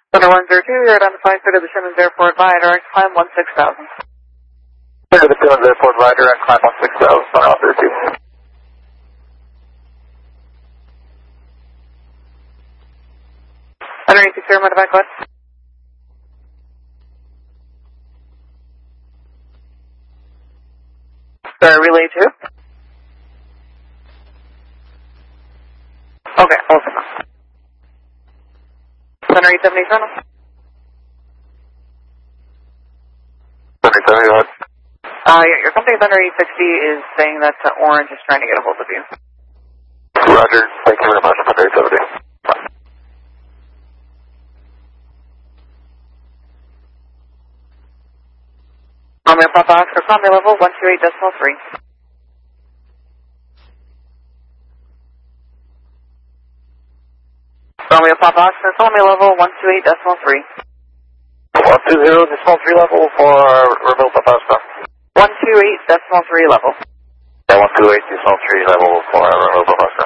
Center 102, you're identified clear to the Simmons Airport Viator and climb 16,000. Clear to the Simmons Airport Viator and climb 16,000, Center 102. Center 86, you're modified, go ahead. Sorry, relay 2. Okay, awesome. Center 870, Colonel. 770, go ahead. Yeah, your company Center 860 is saying that Orange is trying to get a hold of you. Roger, thank you very much, Center 870. Romeo Papa Oscar, Combi level 128.3. Romeo Papa Oscar, Combi level 128.3. 120.3 level for Romeo Papa Oscar. 128.3 level. Yeah, 128.3 level for Romeo Papa Oscar.